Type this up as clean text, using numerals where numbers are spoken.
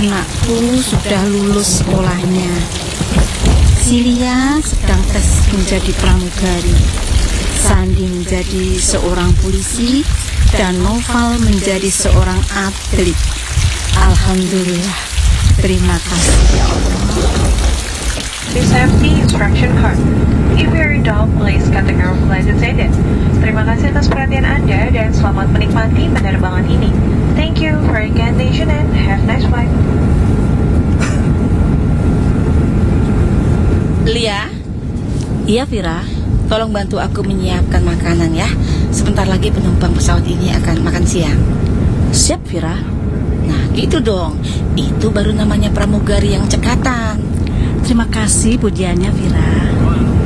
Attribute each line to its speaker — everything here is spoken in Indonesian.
Speaker 1: Anakku sudah lulus sekolahnya. Silia sedang tes menjadi pramugari. Sandi menjadi seorang polisi dan Noval menjadi seorang atlet. Alhamdulillah. Terima kasih ya Allah.
Speaker 2: Please have the instruction card. If you are in doubt, please contact our flight attendant. Terima kasih atas perhatian Anda dan selamat menikmati penerbangan ini. Thank you for your attention and have a nice flight.
Speaker 3: Lia? Iya Vira, tolong bantu aku menyiapkan makanan ya. Sebentar lagi penumpang pesawat ini akan makan siang.
Speaker 1: Siap Vira.
Speaker 3: Nah gitu dong, itu baru namanya pramugari yang cekatan.
Speaker 1: Terima kasih pujiannya Vira.